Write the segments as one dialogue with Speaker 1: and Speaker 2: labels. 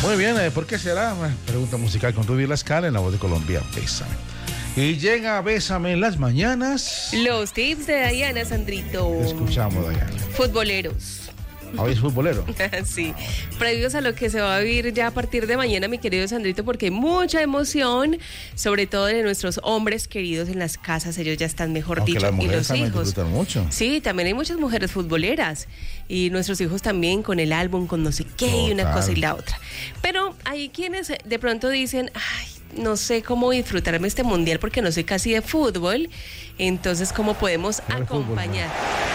Speaker 1: Muy bien, ¿por qué será? Pregunta musical con Ruby La Escala en La Voz de Colombia. Bésame. Y llega Bésame en las mañanas.
Speaker 2: Los tips de Diana, Sandrito.
Speaker 1: Te escuchamos, Diana.
Speaker 2: Futboleros.
Speaker 1: Hoy es futbolero.
Speaker 2: Sí, previos a lo que se va a vivir ya a partir de mañana, mi querido Sandrito, porque hay mucha emoción, sobre todo de nuestros hombres queridos en las casas. Ellos ya están, mejor
Speaker 1: Aunque
Speaker 2: dicho,
Speaker 1: las mujeres
Speaker 2: y los
Speaker 1: también
Speaker 2: hijos.
Speaker 1: disfrutan mucho.
Speaker 2: Sí, también hay muchas mujeres futboleras y nuestros hijos también con el álbum, con no sé qué, y una cosa y la otra. Pero hay quienes de pronto dicen, ay, no sé cómo disfrutarme este mundial porque no soy casi de fútbol. Entonces, ¿cómo podemos acompañar?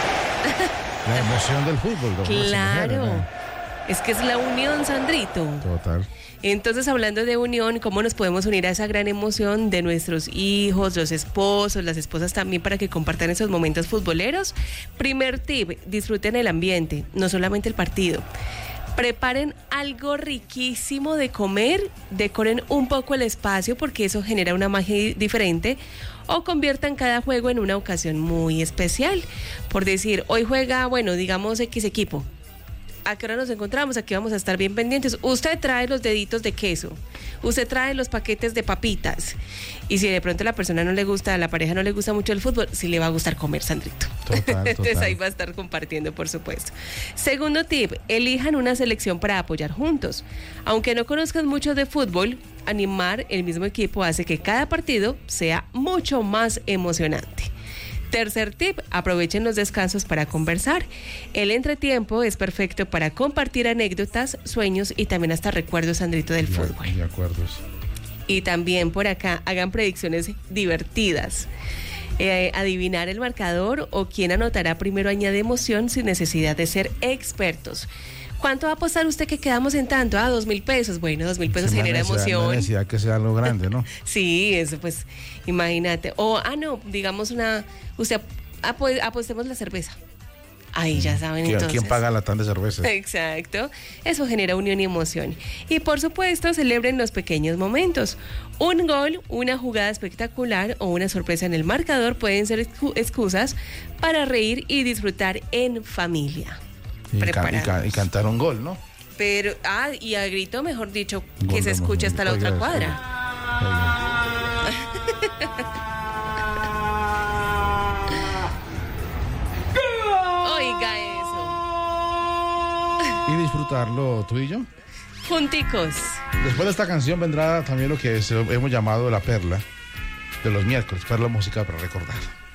Speaker 1: La emoción del fútbol.
Speaker 2: Claro, es que es la unión, Sandrito.
Speaker 1: Total.
Speaker 2: Entonces, hablando de unión, ¿cómo nos podemos unir a esa gran emoción de nuestros hijos, los esposos, las esposas también, para que compartan esos momentos futboleros? Primer tip, disfruten el ambiente, no solamente el partido. Preparen algo riquísimo de comer, decoren un poco el espacio porque eso genera una magia diferente, o conviertan cada juego en una ocasión muy especial. Por decir, hoy juega, bueno, digamos X equipo. ¿A qué hora nos encontramos? Aquí vamos a estar bien pendientes. Usted trae los deditos de queso, usted trae los paquetes de papitas. Y si de pronto a la persona no le gusta, a la pareja no le gusta mucho el fútbol, sí le va a gustar comer, Sandrito.
Speaker 1: Total.
Speaker 2: Entonces ahí va a estar compartiendo, por supuesto. Segundo tip, elijan una selección para apoyar juntos. Aunque no conozcan mucho de fútbol, animar el mismo equipo hace que cada partido sea mucho más emocionante. Tercer tip, aprovechen los descansos para conversar. El entretiempo es perfecto para compartir anécdotas, sueños y también hasta recuerdos, Sandrito, del fútbol.
Speaker 1: De acuerdo.
Speaker 2: Y también por acá hagan predicciones divertidas. Adivinar el marcador o quién anotará primero añade emoción sin necesidad de ser expertos. ¿Cuánto va a apostar usted que quedamos en tanto? 2.000 pesos. Bueno, 2.000 pesos genera emoción.
Speaker 1: No hay necesidad que sea lo grande, ¿no?
Speaker 2: Sí, eso pues, imagínate. O, no, digamos usted apostemos la cerveza. Ahí ya saben entonces.
Speaker 1: ¿Quién paga la tanda de cerveza?
Speaker 2: Exacto. Eso genera unión y emoción. Y por supuesto, celebren los pequeños momentos. Un gol, una jugada espectacular o una sorpresa en el marcador pueden ser excusas para reír y disfrutar en familia.
Speaker 1: Y cantar un gol, ¿no?
Speaker 2: Pero, y a grito, mejor dicho,
Speaker 1: Gol
Speaker 2: que se escuche hasta la otra cuadra. Oiga eso.
Speaker 1: Y disfrutarlo tú y yo.
Speaker 2: Junticos.
Speaker 1: Después de esta canción vendrá también lo que hemos llamado la perla de los miércoles, perla musical para recordar.